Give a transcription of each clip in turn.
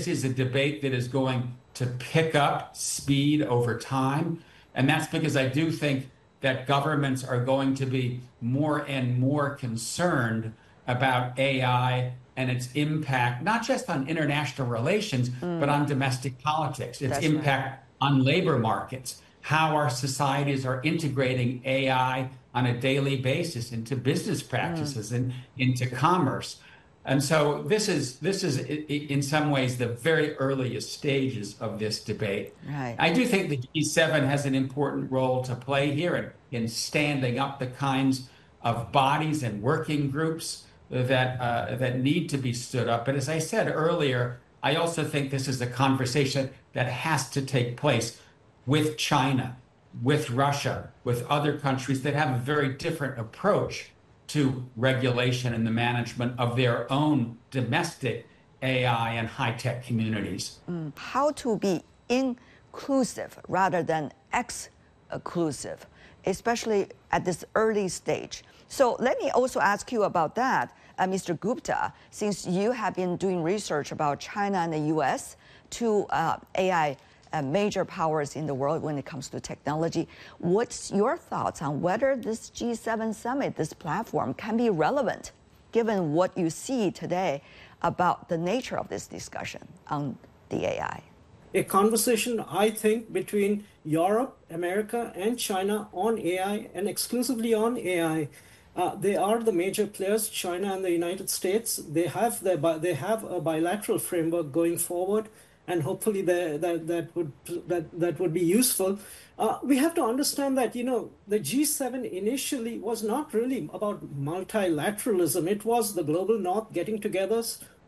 this is a debate that is going to pick up speed over time. And that's because I do think that governments are going to be more and more concerned about AI and its impact, not just on international relations, but on domestic politics, its impact on labor markets, how our societies are integrating AI on a daily basis into business practices and into commerce. And so this is in some ways the very earliest stages of this debate. Right. I do think the G7 has an important role to play here in standing up the kinds of bodies and working groups that need to be stood up. But as I said earlier, I also think this is a conversation that has to take place with China, with Russia, with other countries that have a very different approach to regulation and the management of their own domestic AI and high-tech communities. How to be inclusive rather than exclusive, especially at this early stage. So let me also ask you about that, Mr. Gupta, since you have been doing research about China and the US, two AI major powers in the world when it comes to technology. What's your thoughts on whether this G7 summit, this platform, can be relevant given what you see today about the nature of this discussion on the AI? A conversation, I think, between Europe, America, and China on AI, and exclusively on AI. They are the major players, China and the United States. They have a bilateral framework going forward, and hopefully that would be useful. We have to understand that, the G7 initially was not really about multilateralism. It was the global north getting together,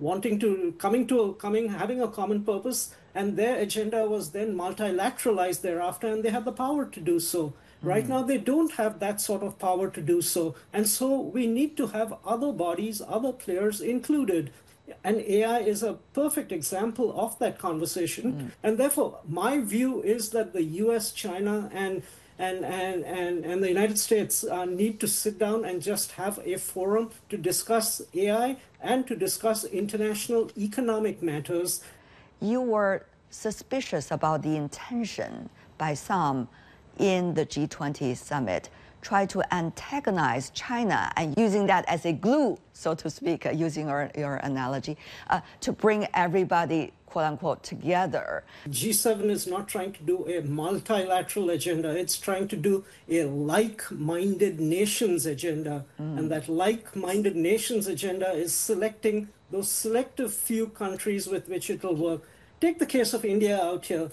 having a common purpose, and their agenda was then multilateralized thereafter, and they have the power to do so. Right now, they don't have that sort of power to do so. And so we need to have other bodies, other players included. And AI is a perfect example of that conversation. And therefore, my view is that the US, China, and the United States need to sit down and just have a forum to discuss AI and to discuss international economic matters. You were suspicious about the intention by some in the G20 summit, try to antagonize China and using that as a glue, so to speak, using your analogy, to bring everybody, quote unquote, together. G7 is not trying to do a multilateral agenda. It's trying to do a like-minded nations agenda. And that like-minded nations agenda is selecting those selective few countries with which it will work. Take the case of India out here.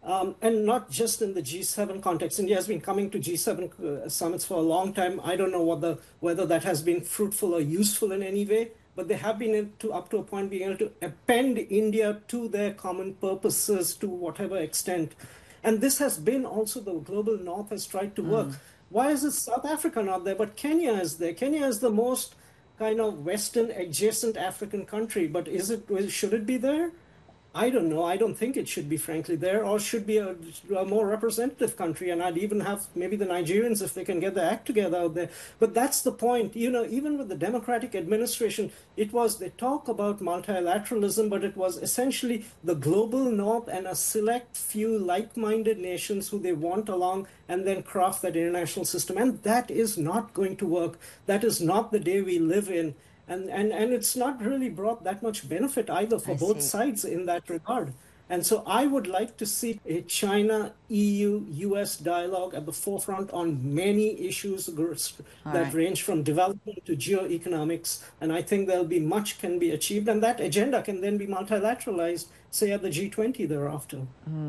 And not just in the G7 context. India has been coming to G7 summits for a long time. I don't know whether that has been fruitful or useful in any way, but they have been up to a point being able to append India to their common purposes to whatever extent. And this has been also the global north has tried to work. Why is South Africa not there? But Kenya is there. Kenya is the most kind of Western adjacent African country, but should it be there? I don't know. I don't think it should be, frankly, there, or should be a more representative country. And I'd even have maybe the Nigerians, if they can get their act together out there. But that's the point. Even with the Democratic administration, they talk about multilateralism, but it was essentially the global north and a select few like-minded nations who they want along and then craft that international system. And that is not going to work. That is not the day we live in. And it's not really brought that much benefit either for both sides in that regard. And so I would like to see a China, EU, US dialogue at the forefront on many issues that range from development to geoeconomics. And I think much can be achieved. And that agenda can then be multilateralized, say, at the G20 thereafter.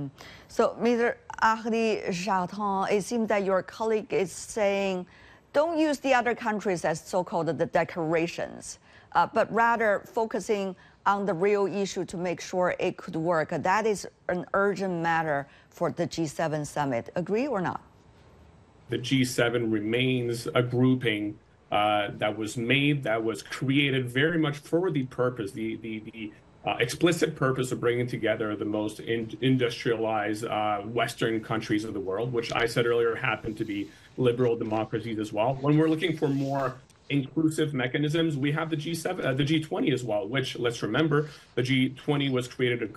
So, Mr. Henri Chartrand, it seems that your colleague is saying, don't use the other countries as so-called the decorations, but rather focusing on the real issue to make sure it could work. That is an urgent matter for the G7 summit. Agree or not? The G7 remains a grouping that was created very much for the purpose, the explicit purpose of bringing together the most industrialized Western countries of the world, which I said earlier happen to be liberal democracies as well. When we're looking for more inclusive mechanisms, we have the G7, the G20 as well, which, let's remember, the G20 was created